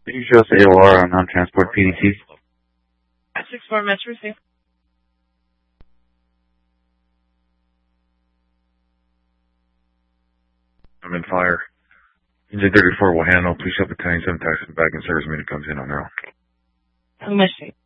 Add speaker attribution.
Speaker 1: Can you show us AOR on non-transport PDT?
Speaker 2: 64 Metro, receive.
Speaker 3: I'm in fire. NJ34 will handle. Please help the 1087 taxi back in service when it comes in on now.
Speaker 2: Who must she?